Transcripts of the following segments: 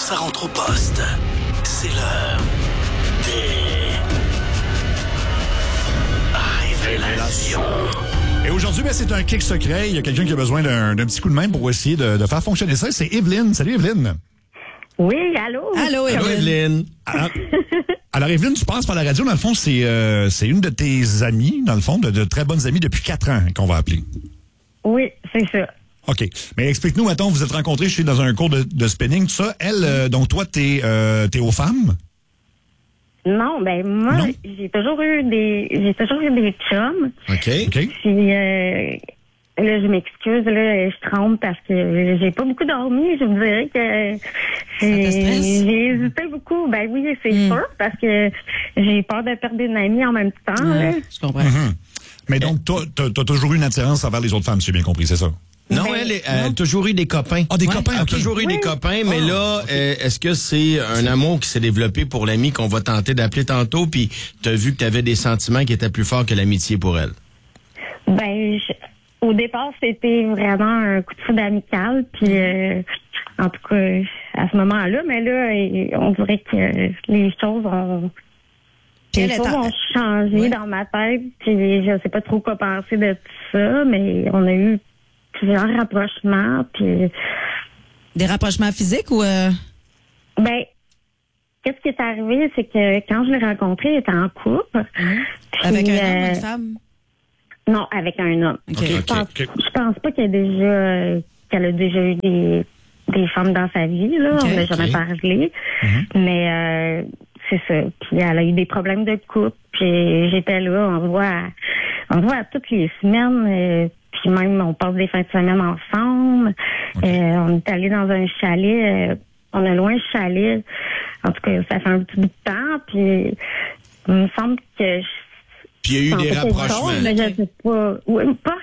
ça rentre au poste. C'est l'heure des révélations. Et aujourd'hui, c'est un kick secret. Il y a quelqu'un qui a besoin d'un petit coup de main pour essayer de faire fonctionner ça. C'est Evelyne. Salut, Evelyne. Oui, allô? Allô, Evelyne. Alors, Evelyne, tu passes par la radio. Dans le fond, c'est une de tes amies, dans le fond, de très bonnes amies depuis 4 ans qu'on va appeler. Oui, c'est ça. OK. Mais explique-nous, maintenant, vous êtes rencontrés, je suis dans un cours de spinning, tout ça. Elle, donc toi, t'es aux femmes? Non, ben moi, Non? j'ai toujours eu des chums. OK. Puis là, je m'excuse, là, je tremble parce que j'ai pas beaucoup dormi. Je vous dirais que j'ai hésité beaucoup. Ben oui, c'est sûr, parce que j'ai peur de perdre une amie en même temps. Là. Je comprends. Mais donc, toi, t'as toujours eu une attirance envers les autres femmes, si j'ai bien compris, c'est ça? Non, elle a toujours eu des copains. Ah, des copains, Elle a OK. toujours eu des copains, mais là, est-ce que c'est un amour qui s'est développé pour l'ami qu'on va tenter d'appeler tantôt, puis t'as vu que t'avais des sentiments qui étaient plus forts que l'amitié pour elle? Ben, au départ, c'était vraiment un coup de foudre amical. Puis, en tout cas, à ce moment-là, mais là, on dirait que les choses ont... Puis Les choses ont changé dans ma tête, puis je sais pas trop quoi penser de tout ça, mais on a eu plusieurs rapprochements, puis... Des rapprochements physiques ou... Ben, qu'est-ce qui est arrivé, c'est que quand je l'ai rencontré, il était en couple. Puis, Avec un homme ou une femme? Non, avec un homme. OK. Je pense pas qu'elle a déjà eu des femmes dans sa vie, là. OK. On n'a jamais parlé. Mais c'est ça. Puis elle a eu des problèmes de couple. Puis j'étais là, on se voit toutes les semaines. Puis même, on passe des fins de semaine ensemble. On est allé dans un chalet. On a loin le chalet. En tout cas, ça fait un petit bout de temps. Puis il me semble que... Puis il y a eu des rapprochements. Mais je sais pas. Ouais, pas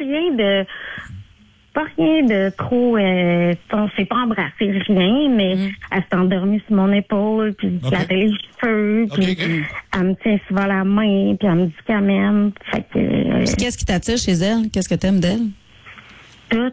rien de trop... on s'est pas embrassé, rien, mais elle s'est endormie sur mon épaule, puis la télé les cheveux, puis elle me tient souvent la main, puis elle me dit qu'elle m'aime. Fait que... Puis qu'est-ce qui t'attire chez elle? Qu'est-ce que t'aimes d'elle? Tout.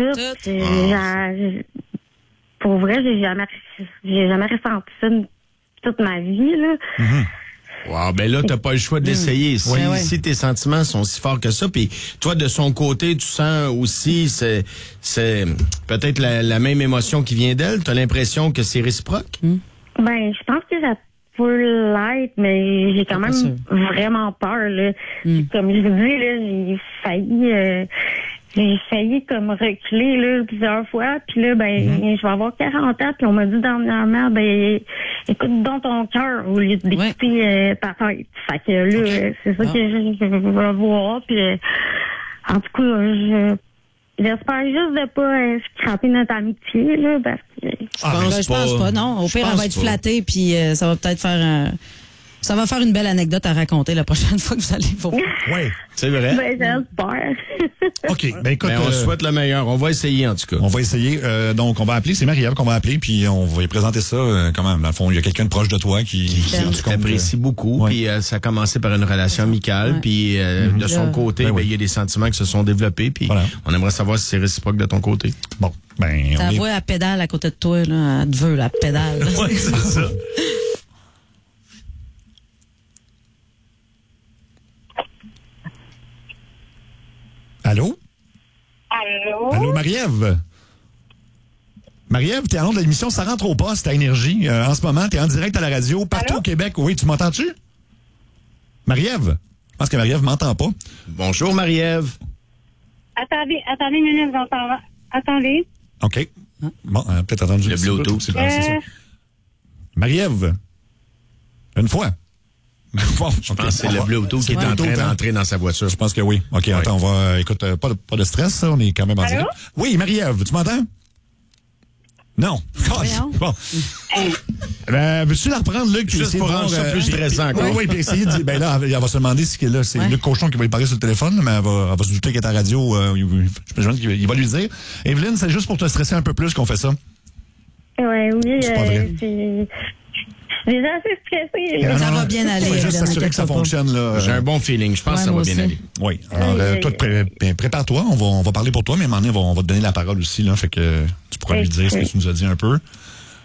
Pour vrai, j'ai jamais ressenti ça toute ma vie, là. Wow, ben là, t'as pas le choix de l'essayer. Si tes sentiments sont si forts que ça, puis toi, de son côté, tu sens aussi, c'est peut-être la même émotion qui vient d'elle. T'as l'impression que c'est réciproque? Ben, je pense que ça peut l'être, mais j'ai quand même vraiment peur, là. Comme je vous dis, là, j'ai failli comme reculer là plusieurs fois, puis là je vais avoir 40 ans, puis on m'a dit dernièrement écoute donc ton cœur au lieu d'écouter ta tête. Fait que là c'est ça que je vais voir, puis en tout cas j'espère juste de pas scraper notre amitié là, parce que Je pense pas, non. Au pire, elle va être flattée, puis ça va peut-être faire ça va faire une belle anecdote à raconter la prochaine fois que vous allez voir. Oui, c'est vrai. Ben, j'espère. OK. Ben, écoute, on souhaite le meilleur. On va essayer, en tout cas. On va essayer. Donc, on va appeler. C'est Marie-Ève qu'on va appeler, puis on va lui présenter ça quand même. Dans le fond, il y a quelqu'un de proche de toi qui t'apprécie beaucoup. Puis ça a commencé par une relation amicale. Puis de son côté, il y a des sentiments qui se sont développés. Puis on aimerait savoir si c'est réciproque de ton côté. Bon, ben... Ta voix, elle pédale à côté de toi, là. Elle te veut, la pédale. Oui, c'est ça. Allô? Allô, Marie-Ève? Marie-Ève, t'es en nom de l'émission Ça rentre au poste à Énergie. En ce moment, t'es en direct à la radio, partout au Québec. Oui, tu m'entends-tu? Marie-Ève? Je pense que Marie-Ève m'entend pas. Bonjour, Marie-Ève. Attendez une minute, j'entends. Attendez. OK. Bon, peut-être attendu. Le Bluetooth. C'est ça. Marie-Ève? Une fois? Bon, je pense que c'est le Bluetooth qui est en train d'entrer dans sa voiture. Je pense que oui. OK, attends, on va... Écoute, pas de stress, ça, on est quand même en direct. Oui, Marie-Ève, tu m'entends? Non. Bon. Veux-tu la reprendre, Luc? Juste pour rendre ça plus stressant. Oui, puis essayer de dire... Ben là, elle va se demander si là, c'est Luc Cochon qui va lui parler sur le téléphone, mais elle va se douter qu'elle est à la radio. Je pense qu'il va lui dire. Evelyne, c'est juste pour te stresser un peu plus qu'on fait ça. Oui, c'est pas vrai. Je suis déjà assez stressée. Là. Ça va bien aller. Il faut juste s'assurer que ça fonctionne. Là. J'ai un bon feeling. Je pense que ça va bien aller. Oui. Alors, toi, prépare-toi. On va parler pour toi, mais à un moment donné, on va te donner la parole aussi. Là, fait que tu pourras lui dire ce que tu nous as dit un peu.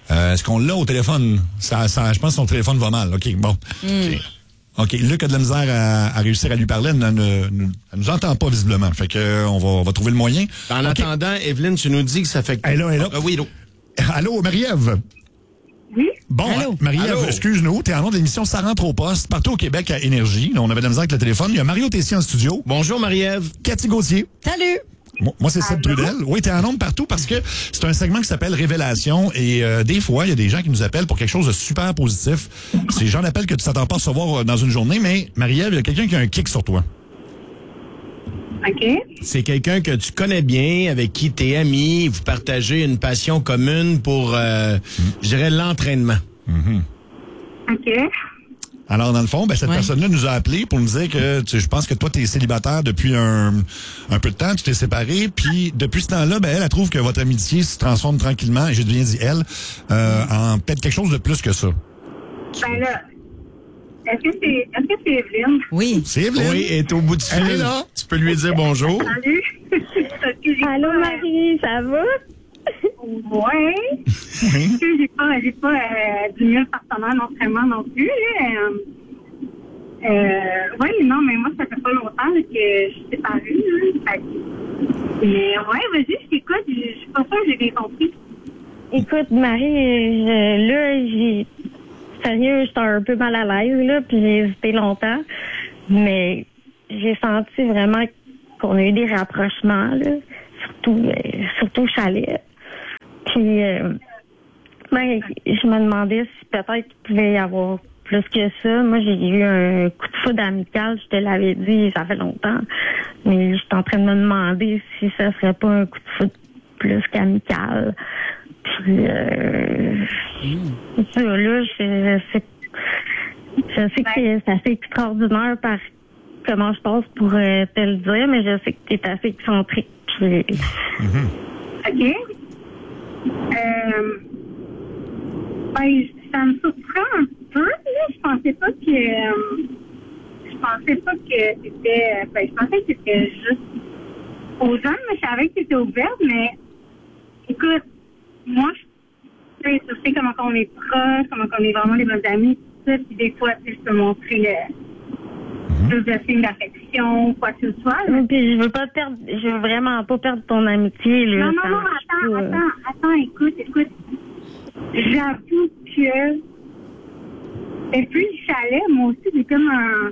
Est-ce qu'on l'a au téléphone? Ça, je pense que son téléphone va mal. OK, bon. OK, Luc a de la misère à réussir à lui parler. Elle ne nous entend pas visiblement. Fait que on va trouver le moyen. En attendant, Evelyne, tu nous dis que ça fait... Elle est là. Oui, allô. Allô, Marie-Ève? Oui? Bon, Marie-Ève, excuse-nous, t'es en nom de l'émission Ça rentre au poste, partout au Québec à Énergie. Là, on avait de la misère avec le téléphone. Il y a Mario Tessier en studio. Bonjour, Marie-Ève. Cathy Gauthier. Salut! Moi, c'est Seb Trudel. Oui, t'es en nombre partout parce que c'est un segment qui s'appelle Révélation et des fois, il y a des gens qui nous appellent pour quelque chose de super positif. C'est le genre d'appel que tu t'attends pas à recevoir dans une journée, mais Marie-Ève, il y a quelqu'un qui a un kick sur toi. OK. C'est quelqu'un que tu connais bien, avec qui t'es ami, vous partagez une passion commune pour, je dirais, l'entraînement. OK. Alors, dans le fond, cette personne-là nous a appelé pour nous dire que je pense que toi, tu es célibataire depuis un peu de temps, tu t'es séparé, puis depuis ce temps-là, elle trouve que votre amitié se transforme tranquillement, et j'ai bien dit elle, en peut-être quelque chose de plus que ça. Ben là, est-ce que c'est Evelyne? Oui. C'est Evelyne. Oui, elle est au bout du fil. Elle est là. Tu peux lui dire bonjour. Salut. Allô, Marie, ça va? Ouais. J'ai pas 10 000 partenaires d'entraînement non plus. Oui, non, mais moi, ça fait pas longtemps que je suis séparée. Mais ouais, vas-y, je t'écoute. Je suis pas sûre que j'ai bien compris. Écoute, Marie, sérieux, j'étais un peu mal à l'aise, là, puis j'ai hésité longtemps. Mais j'ai senti vraiment qu'on a eu des rapprochements, là, surtout au chalet. Puis, je me demandais si peut-être il pouvait y avoir plus que ça. Moi, j'ai eu un coup de foudre amical, je te l'avais dit, ça fait longtemps. Mais je suis en train de me demander si ça serait pas un coup de foudre plus qu'amical. Puis, ça, là, je sais que c'est assez extraordinaire par comment je passe pour te le dire, mais je sais que tu es assez excentrique. Puis... OK. Ça me surprend un peu, là. Je pensais pas que c'était... je pensais que c'était juste aux hommes, mais je savais que c'était ouvert, mais écoute, moi, tu sais comment on est proches, comment on est vraiment des bonnes amies, tout ça, puis des fois, je peux montrer plus de signes d'affection, quoi que ce soit. Puis je veux vraiment pas perdre ton amitié, là. Non, attends, écoute. J'avoue que depuis le chalet, moi aussi, j'ai comme un...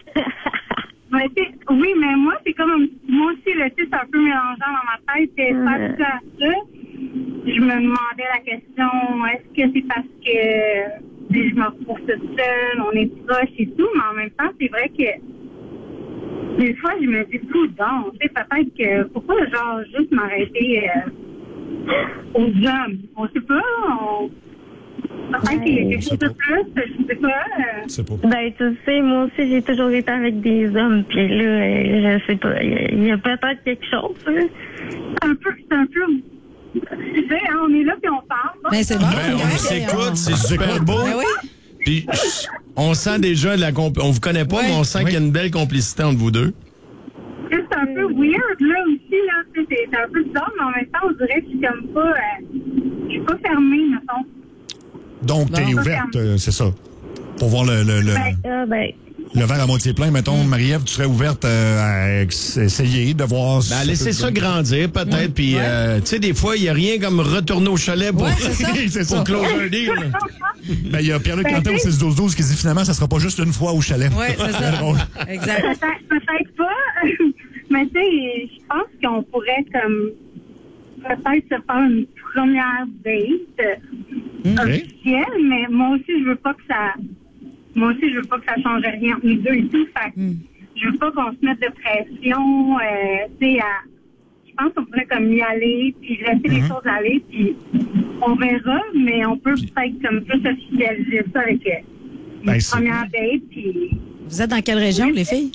oui, mais moi, c'est comme moi aussi, le c'est un peu mélangeant dans ma tête. C'est pas tout à ça. Je me demandais la question, est-ce que c'est parce que je me retrouve toute seule, on est proches et tout, mais en même temps, c'est vrai que des fois, je me dis tout donc, tu sais, peut-être que pourquoi genre juste m'arrêter aux hommes? On sait pas, peut-être qu'il y a quelque chose de plus, je sais pas. C'est pas. Tu sais, moi aussi, j'ai toujours été avec des hommes, puis là, je sais pas, il y a peut-être quelque chose, hein? C'est un peu... Tu sais, on est là puis on parle. Ben, c'est bon. On s'écoute, c'est super beau. Ben oui. Puis on sent déjà on vous connaît pas, mais on sent qu'il y a une belle complicité entre vous deux. C'est un peu weird, là, aussi, là. C'est un peu bizarre, mais en même temps, on dirait que je suis comme pas... je suis pas fermée, mettons. Donc, t'es ouverte, c'est ça. Pour voir le verre à moitié plein, mettons, Marie-Ève, tu serais ouverte à essayer de voir... laisser ça grandir, peut-être, puis, tu sais, des fois, il n'y a rien comme retourner au chalet pour, pour closer un deal. Il y a Pierre-Luc Quentin au 6-12-12 qui dit, finalement, ça sera pas juste une fois au chalet. Oui, c'est ça. Drôle. Exact. Peut-être pas, mais tu sais, je pense qu'on pourrait, comme, peut-être se faire une première date officielle, mais moi aussi, je veux pas que ça change rien entre les deux et tout. Fait je veux pas qu'on se mette de pression, tu sais, je pense qu'on pourrait comme y aller, puis laisser les choses aller, puis on verra, mais on peut peut-être comme plus officialiser ça avec une première date, puis... Vous êtes dans quelle région, les filles?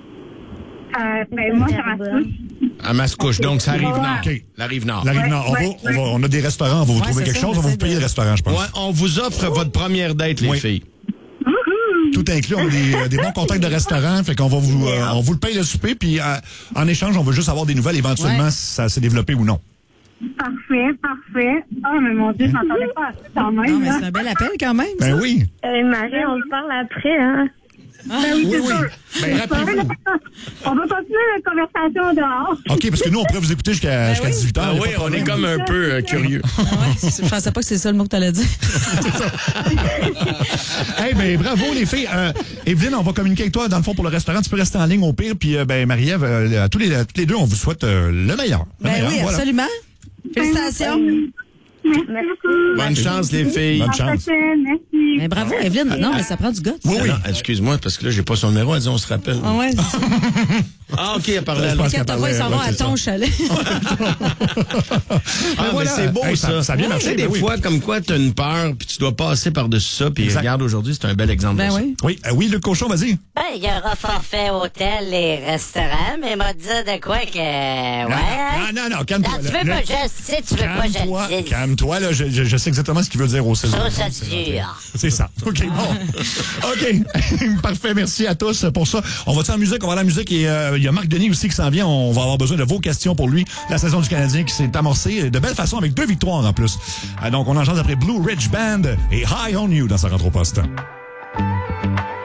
Moi, ça Mascouche. À Mascouche, donc ça arrive nord. Okay. La rive nord. La rive nord. On a des restaurants, on va vous trouver quelque chose, on va vous payer le restaurant, je pense. Ouais, on vous offre votre première date, les filles. Tout inclus, on a des bons contacts de restaurants, fait qu'on va on vous le paye le souper, puis en échange, on veut juste avoir des nouvelles éventuellement si ça s'est développé ou non. Parfait. Oh, mais mon Dieu, je m'entendais pas à ça quand même. Non, mais c'est un bel appel quand même. Ben oui. Marie, on se parle après, hein? Oui, c'est sûr. Ben, rappelez-vous. On va continuer la conversation dehors. OK, parce que nous, on pourrait vous écouter jusqu'à 18h. Ah oui, on est comme un peu curieux. Ah ouais, je pensais pas que c'est ça le mot que tu allais dire. Hey, ben bravo les filles. Evelyne, on va communiquer avec toi dans le fond pour le restaurant. Tu peux rester en ligne au pire. Puis ben Marie-Ève, toutes les deux, on vous souhaite le meilleur. Oui, voilà. Absolument. Félicitations. Merci beaucoup. Bonne chance, les filles. Bonne chance. Merci. Mais bravo, Evelyne. Non, mais ça prend du goût. Oui. Non, excuse-moi, parce que là, j'ai pas son numéro. Elle dit, on se rappelle. Ah ouais. Ah, OK, elle parlait à pense T'inquiète pas, ils s'en vont à ton chalet. Ah, mais c'est beau, Hey, ça. ça a bien marché, Des ben oui. fois, comme quoi, t'as une peur, puis tu dois passer par-dessus ça, puis Exact. regarde, aujourd'hui, c'est un bel exemple Ben de ça. oui. Oui, Luc Cochon, vas-y. Ben, il y aura forfait hôtel et restaurant, mais m'a dit de quoi que... Ouais. Non, calme-toi. Non, tu veux pas que je sais, tu veux pas que je le dise. Calme-toi, là, je sais exactement ce qu'il veut dire au saison. Ça dure. C'est ça. OK, bon. OK. Parfait, merci à tous pour ça. On va-tu en musique? On va aller en musique et il y a Marc Denis aussi qui s'en vient. On va avoir besoin de vos questions pour lui. La saison du Canadien qui s'est amorcée de belle façon avec 2 victoires en plus. Donc, on en chante après Blue Ridge Band et High on You dans sa rentre au poste.